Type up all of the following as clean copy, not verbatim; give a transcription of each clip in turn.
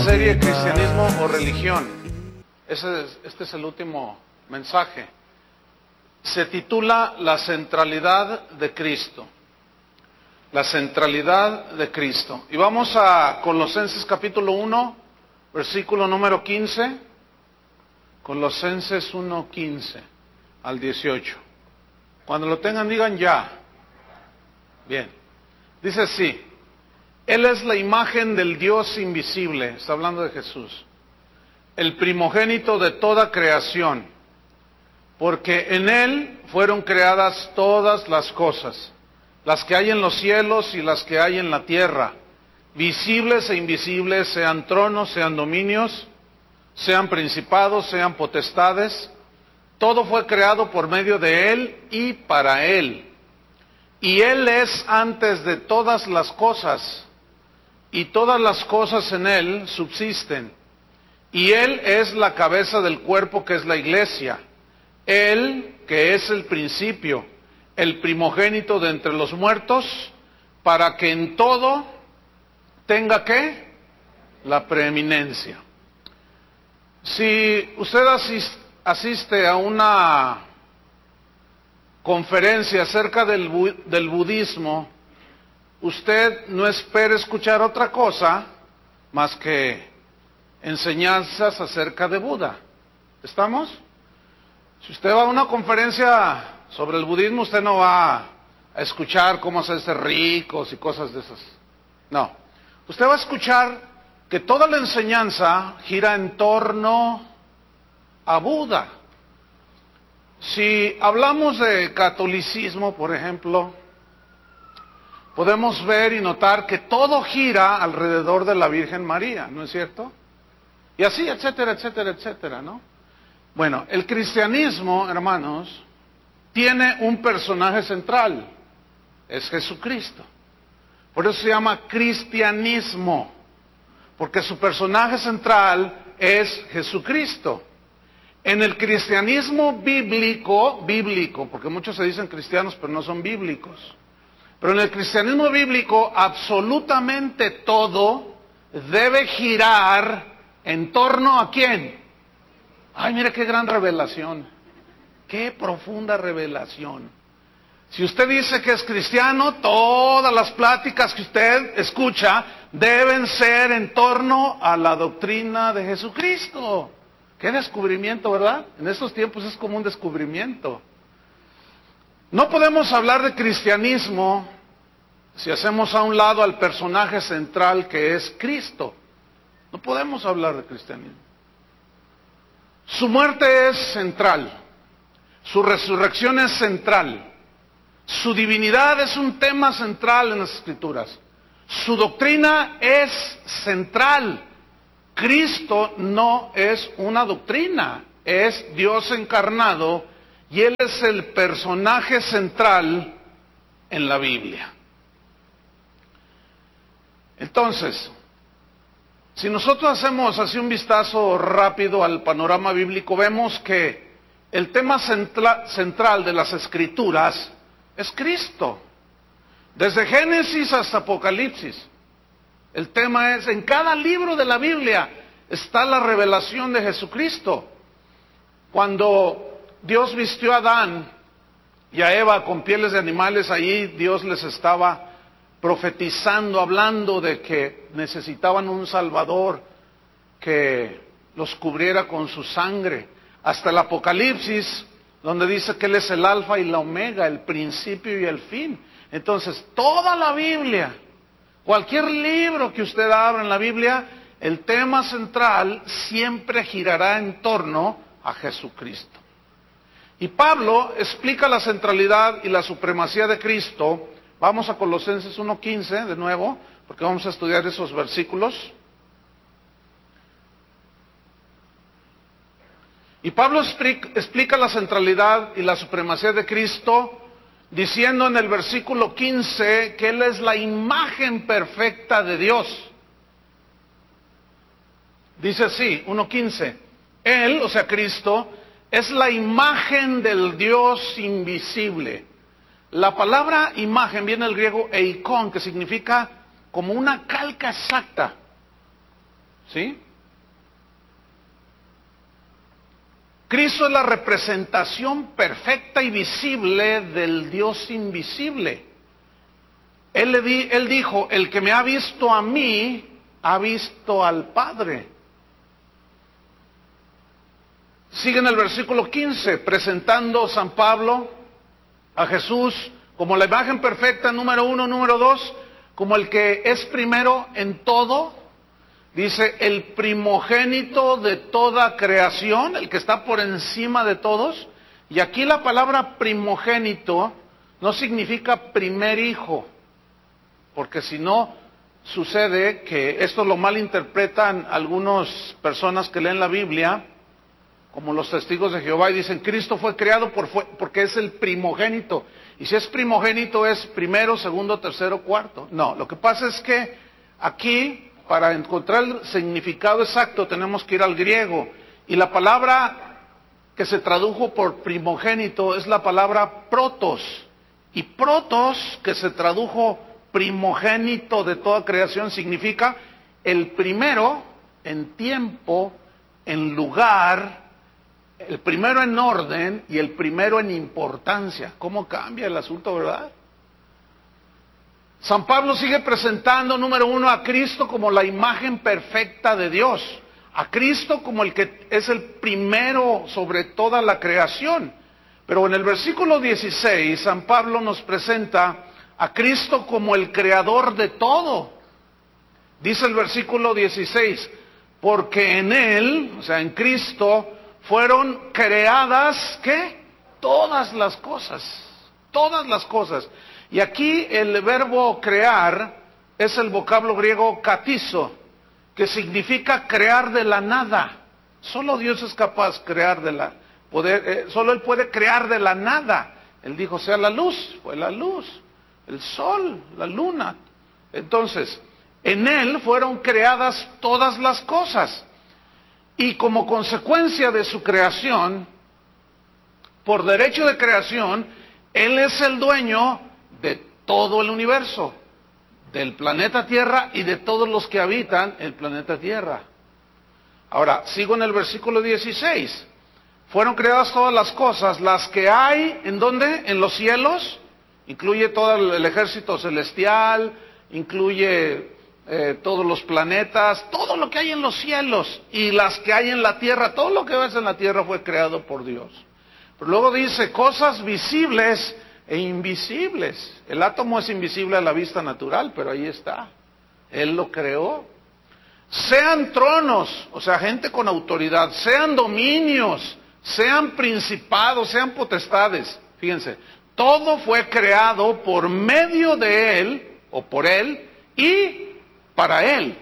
Serie Cristianismo o Religión. Este es el último mensaje. Se titula La centralidad de Cristo. La centralidad de Cristo. Y vamos a Colosenses capítulo 1, versículo número 15. Colosenses 1, 15 al 18. Cuando lo tengan digan ya. Bien. Dice así. Él es la imagen del Dios invisible, está hablando de Jesús, el primogénito de toda creación, porque en Él fueron creadas todas las cosas, las que hay en los cielos y las que hay en la tierra, visibles e invisibles, sean tronos, sean dominios, sean principados, sean potestades, todo fue creado por medio de Él y para Él. Y Él es antes de todas las cosas, y todas las cosas en Él subsisten. Y Él es la cabeza del cuerpo que es la iglesia. Él, que es el principio, el primogénito de entre los muertos, para que en todo tenga ¿qué? La preeminencia. Si usted asiste a una conferencia acerca del budismo, usted no espere escuchar otra cosa más que enseñanzas acerca de Buda. ¿Estamos? Si usted va a una conferencia sobre el budismo, usted no va a escuchar cómo hacerse ricos y cosas de esas. No. Usted va a escuchar que toda la enseñanza gira en torno a Buda. Si hablamos de catolicismo, por ejemplo, podemos ver y notar que todo gira alrededor de la Virgen María, ¿no es cierto? Y así, etcétera, etcétera, etcétera, ¿no? Bueno, el cristianismo, hermanos, tiene un personaje central, es Jesucristo. Por eso se llama cristianismo, porque su personaje central es Jesucristo. En el cristianismo bíblico, porque muchos se dicen cristianos pero no son bíblicos, pero en el cristianismo bíblico absolutamente todo debe girar en torno ¿a quién? Ay, mire qué gran revelación, qué profunda revelación. Si usted dice que es cristiano, todas las pláticas que usted escucha deben ser en torno a la doctrina de Jesucristo. Qué descubrimiento, ¿verdad? En estos tiempos es como un descubrimiento. No podemos hablar de cristianismo si hacemos a un lado al personaje central que es Cristo. No podemos hablar de cristianismo. Su muerte es central, su resurrección es central, su divinidad es un tema central en las Escrituras, su doctrina es central. Cristo no es una doctrina, es Dios encarnado y Él es el personaje central en la Biblia. Entonces, si nosotros hacemos así un vistazo rápido al panorama bíblico, vemos que el tema central de las Escrituras es Cristo. Desde Génesis hasta Apocalipsis. El tema es, en cada libro de la Biblia está la revelación de Jesucristo. Cuando Dios vistió a Adán y a Eva con pieles de animales, ahí Dios les estaba profetizando, hablando de que necesitaban un Salvador que los cubriera con su sangre. Hasta el Apocalipsis, donde dice que Él es el alfa y la omega, el principio y el fin. Entonces, toda la Biblia, cualquier libro que usted abra en la Biblia, el tema central siempre girará en torno a Jesucristo. Y Pablo explica la centralidad y la supremacía de Cristo. Vamos a Colosenses 1:15 de nuevo, porque vamos a estudiar esos versículos. Y Pablo explica la centralidad y la supremacía de Cristo, diciendo en el versículo 15 que Él es la imagen perfecta de Dios. Dice así, 1:15, Él, o sea Cristo, es la imagen del Dios invisible. La palabra imagen viene del griego eikon, que significa como una calca exacta. ¿Sí? Cristo es la representación perfecta y visible del Dios invisible. Él dijo, el que me ha visto a mí, ha visto al Padre. Sigue en el versículo 15, presentando San Pablo a Jesús como la imagen perfecta, número 1, número 2, como el que es primero en todo. Dice, el primogénito de toda creación, el que está por encima de todos. Y aquí la palabra primogénito no significa primer hijo, porque si no, sucede que esto lo malinterpretan algunas personas que leen la Biblia, como los testigos de Jehová, y dicen, Cristo fue creado porque es el primogénito. Y si es primogénito es primero, segundo, tercero, cuarto. No, lo que pasa es que aquí, para encontrar el significado exacto, tenemos que ir al griego. Y la palabra que se tradujo por primogénito es la palabra protos. Y protos, que se tradujo primogénito de toda creación, significa el primero en tiempo, en lugar, el primero en orden y el primero en importancia. ¿Cómo cambia el asunto, verdad? San Pablo sigue presentando, número 1, a Cristo como la imagen perfecta de Dios, a Cristo como el que es el primero sobre toda la creación. Pero en el versículo 16, San Pablo nos presenta a Cristo como el creador de todo. Dice el versículo 16, porque en Él, o sea, en Cristo, fueron creadas, ¿qué? Todas las cosas, todas las cosas. Y aquí el verbo crear es el vocablo griego katizo, que significa crear de la nada. Solo Dios es capaz de crear solo Él puede crear de la nada. Él dijo, sea la luz, fue la luz, el sol, la luna. Entonces, en Él fueron creadas todas las cosas. Y como consecuencia de su creación, por derecho de creación, Él es el dueño de todo el universo, del planeta Tierra y de todos los que habitan el planeta Tierra. Ahora, sigo en el versículo 16. Fueron creadas todas las cosas, las que hay, ¿en dónde? En los cielos, incluye todo el ejército celestial, incluye todos los planetas, todo lo que hay en los cielos y las que hay en la tierra, todo lo que ves en la tierra fue creado por Dios. Pero luego dice, cosas visibles e invisibles. El átomo es invisible a la vista natural, pero ahí está. Él lo creó. Sean tronos, o sea, gente con autoridad, sean dominios, sean principados, sean potestades. Fíjense, todo fue creado por medio de Él, o por Él, y para Él.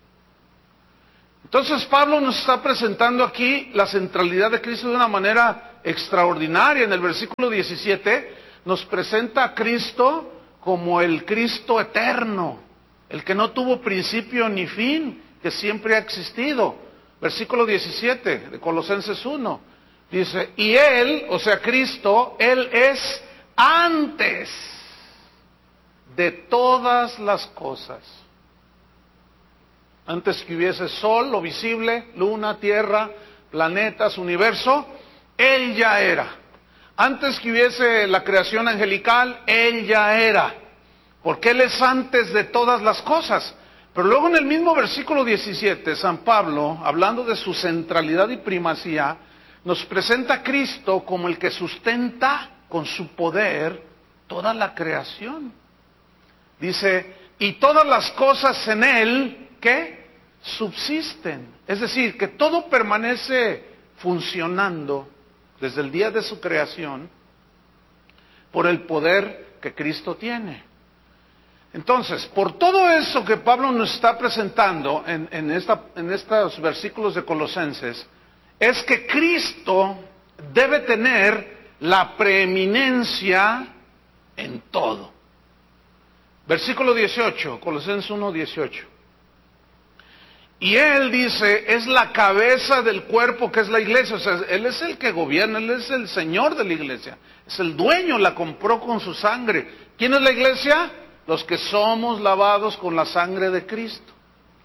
Entonces Pablo nos está presentando aquí la centralidad de Cristo de una manera extraordinaria. En el versículo 17 nos presenta a Cristo como el Cristo eterno, el que no tuvo principio ni fin, que siempre ha existido. Versículo 17 de Colosenses 1, dice, y Él, o sea Cristo, Él es antes de todas las cosas. Antes que hubiese sol, lo visible, luna, tierra, planetas, universo, Él ya era. Antes que hubiese la creación angelical, Él ya era. Porque Él es antes de todas las cosas. Pero luego en el mismo versículo 17, San Pablo, hablando de su centralidad y primacía, nos presenta a Cristo como el que sustenta con su poder toda la creación. Dice, y todas las cosas en Él, ¿qué? Subsisten. Es decir, que todo permanece funcionando desde el día de su creación por el poder que Cristo tiene. Entonces, por todo eso que Pablo nos está presentando en estos versículos de Colosenses, es que Cristo debe tener la preeminencia en todo. Versículo 18, Colosenses 1, 18. Y Él dice, es la cabeza del cuerpo que es la iglesia. O sea, Él es el que gobierna, Él es el Señor de la iglesia. Es el dueño, la compró con su sangre. ¿Quién es la iglesia? Los que somos lavados con la sangre de Cristo.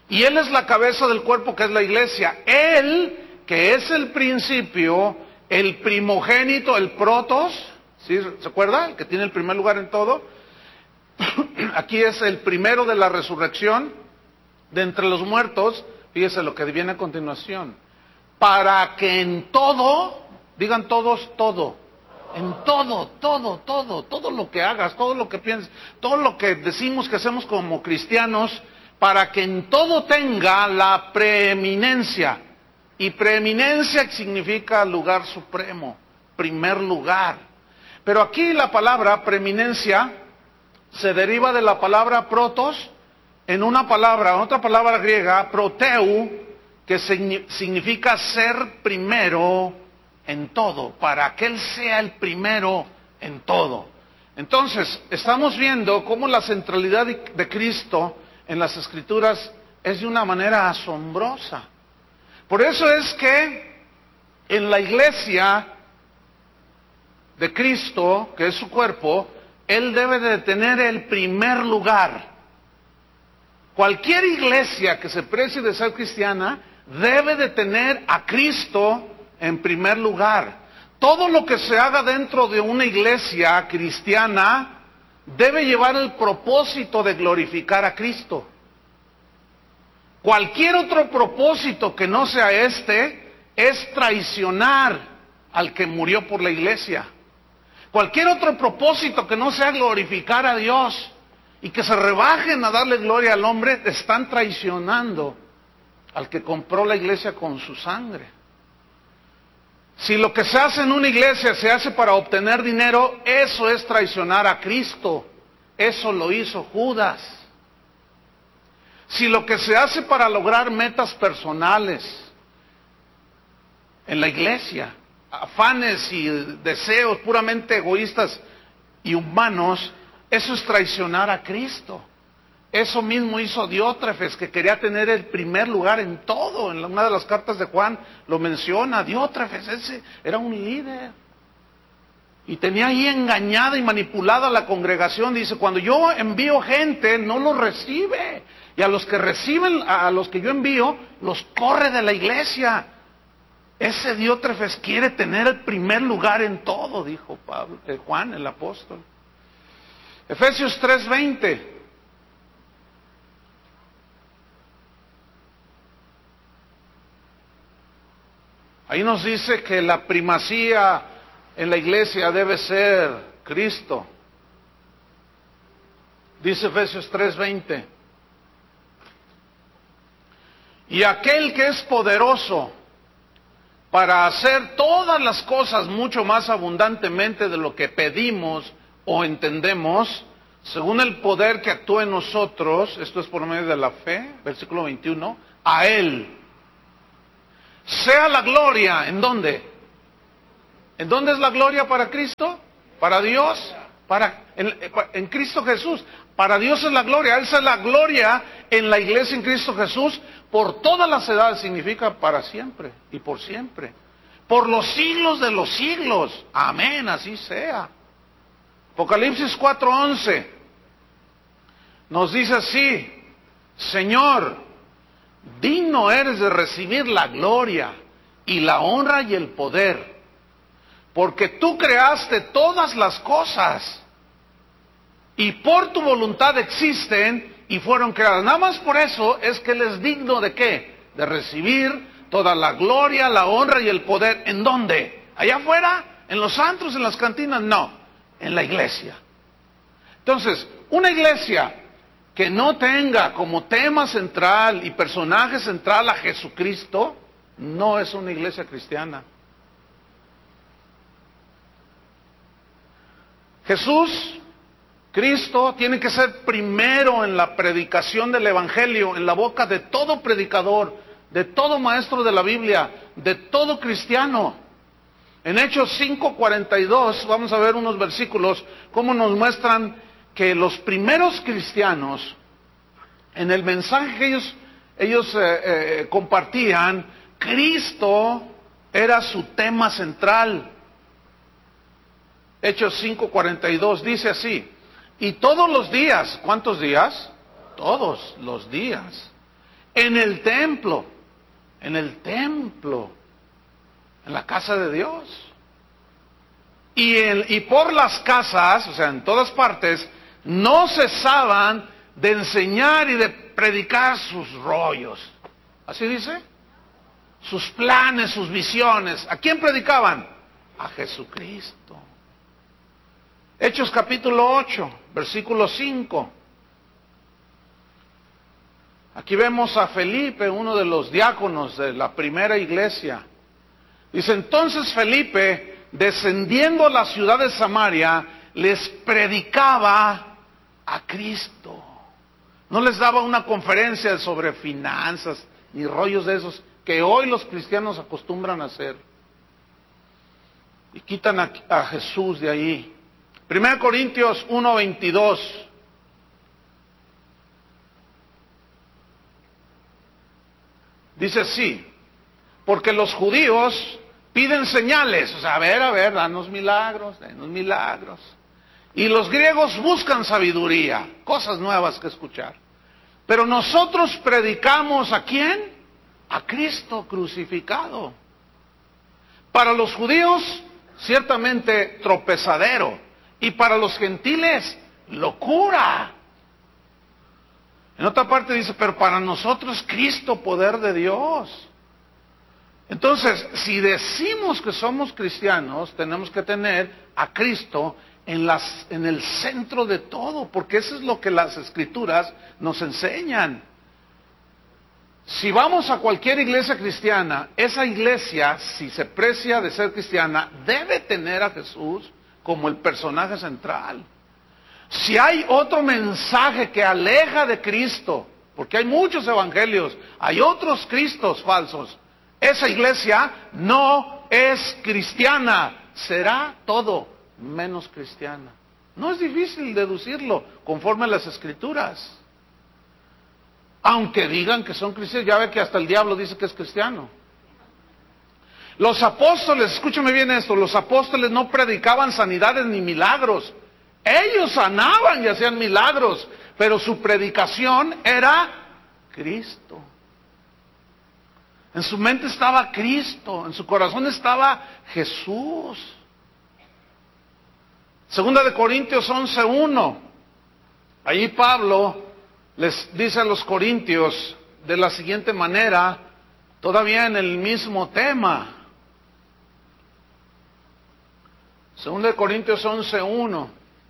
Y Él es la cabeza del cuerpo, que es la iglesia. Él, que es el principio, el primogénito, el protos, ¿sí? ¿Se acuerda? El que tiene el primer lugar en todo. Aquí es el primero de la resurrección de entre los muertos. Fíjese lo que viene a continuación. Para que en todo, digan todos, todo. En todo lo que hagas, todo lo que pienses, todo lo que decimos que hacemos como cristianos, para que en todo tenga la preeminencia. Y preeminencia significa lugar supremo, primer lugar. Pero aquí la palabra preeminencia se deriva de la palabra protos en otra palabra griega, proteu, que significa ser primero en todo, para que Él sea el primero en todo. Entonces, estamos viendo cómo la centralidad de Cristo en las Escrituras es de una manera asombrosa. Por eso es que en la iglesia de Cristo, que es su cuerpo, Él debe de tener el primer lugar. Cualquier iglesia que se precie de ser cristiana debe de tener a Cristo en primer lugar. Todo lo que se haga dentro de una iglesia cristiana debe llevar el propósito de glorificar a Cristo. Cualquier otro propósito que no sea este es traicionar al que murió por la iglesia. Cualquier otro propósito que no sea glorificar a Dios y que se rebajen a darle gloria al hombre, están traicionando al que compró la iglesia con su sangre. Si lo que se hace en una iglesia se hace para obtener dinero, eso es traicionar a Cristo. Eso lo hizo Judas. Si lo que se hace para lograr metas personales en la iglesia, afanes y deseos puramente egoístas y humanos, eso es traicionar a Cristo. Eso mismo hizo Diótrefes, que quería tener el primer lugar en todo. En una de las cartas de Juan lo menciona. Diótrefes, ese era un líder. Y tenía ahí engañada y manipulada la congregación. Dice, cuando yo envío gente, no los recibe. Y a los que reciben, a los que yo envío, los corre de la iglesia. Ese Diótrefes quiere tener el primer lugar en todo, dijo Juan, el apóstol. Efesios 3:20. Ahí nos dice que la primacía en la iglesia debe ser Cristo. Dice Efesios 3:20. Y aquel que es poderoso para hacer todas las cosas mucho más abundantemente de lo que pedimos o entendemos, según el poder que actúa en nosotros, esto es por medio de la fe, versículo 21, a Él sea la gloria. ¿En dónde? ¿En dónde es la gloria para Cristo? Para Dios, en Cristo Jesús. Para Dios es la gloria. Esa es la gloria en la iglesia en Cristo Jesús por todas las edades. Significa para siempre y por siempre. Por los siglos de los siglos. Amén, así sea. Apocalipsis 4:11 nos dice así: Señor, digno eres de recibir la gloria y la honra y el poder, porque tú creaste todas las cosas y por tu voluntad existen y fueron creadas. Nada más por eso es que Él es digno de ¿qué? De recibir toda la gloria, la honra y el poder. ¿En dónde? ¿Allá afuera? ¿En los antros, en las cantinas? No, en la iglesia. Entonces, una iglesia que no tenga como tema central y personaje central a Jesucristo, no es una iglesia cristiana. Jesús, Cristo, tiene que ser primero en la predicación del Evangelio, en la boca de todo predicador, de todo maestro de la Biblia, de todo cristiano. En Hechos 5:42, vamos a ver unos versículos, cómo nos muestran que los primeros cristianos, en el mensaje que ellos compartían, Cristo era su tema central. Hechos 5:42 dice así: y todos los días, ¿cuántos días? Todos los días, en el templo, en la casa de Dios. Y por las casas, o sea, en todas partes, no cesaban de enseñar y de predicar sus rollos. ¿Así dice? Sus planes, sus visiones. ¿A quién predicaban? A Jesucristo. Hechos capítulo 8, versículo 5. Aquí vemos a Felipe, uno de los diáconos de la primera iglesia. Dice, entonces Felipe, descendiendo a la ciudad de Samaria, les predicaba a Cristo. No les daba una conferencia sobre finanzas, ni rollos de esos, que hoy los cristianos acostumbran a hacer. Y quitan a Jesús de ahí. 1 Corintios 1:22. Dice así, porque los judíos piden señales, o sea, a ver, danos milagros. Y los griegos buscan sabiduría, cosas nuevas que escuchar. Pero nosotros predicamos ¿a quién? A Cristo crucificado. Para los judíos, ciertamente tropezadero. Y para los gentiles, locura. En otra parte dice, pero para nosotros Cristo, poder de Dios. Entonces, si decimos que somos cristianos, tenemos que tener a Cristo en el centro de todo, porque eso es lo que las Escrituras nos enseñan. Si vamos a cualquier iglesia cristiana, esa iglesia, si se precia de ser cristiana, debe tener a Jesús como el personaje central. Si hay otro mensaje que aleja de Cristo, porque hay muchos evangelios, hay otros Cristos falsos, esa iglesia no es cristiana, será todo menos cristiana. No es difícil deducirlo conforme a las Escrituras. Aunque digan que son cristianos, ya ve que hasta el diablo dice que es cristiano. Los apóstoles, escúchame bien esto, los apóstoles no predicaban sanidades ni milagros. Ellos sanaban y hacían milagros, pero su predicación era Cristo. En su mente estaba Cristo, en su corazón estaba Jesús. Segunda de Corintios 11:1. Allí Pablo les dice a los corintios de la siguiente manera, todavía en el mismo tema. Segunda de Corintios 11:1.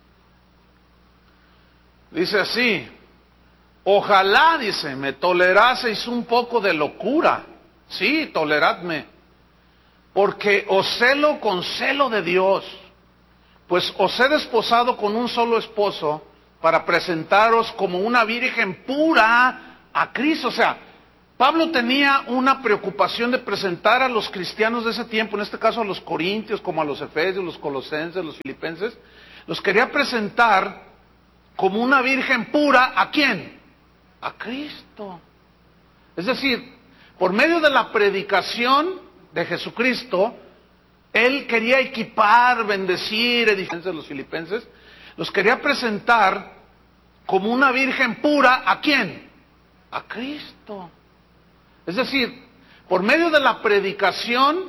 Dice así, ojalá, dice, me toleraseis un poco de locura. Sí, toleradme, porque os celo con celo de Dios, pues os he desposado con un solo esposo para presentaros como una virgen pura a Cristo. O sea, Pablo tenía una preocupación de presentar a los cristianos de ese tiempo, en este caso a los corintios, como a los efesios, los colosenses, los filipenses, los quería presentar como una virgen pura, ¿a quién? A Cristo. Es decir, por medio de la predicación de Jesucristo, él quería equipar, bendecir, edificar a los filipenses, los quería presentar como una virgen pura, ¿a quién? A Cristo. Es decir, por medio de la predicación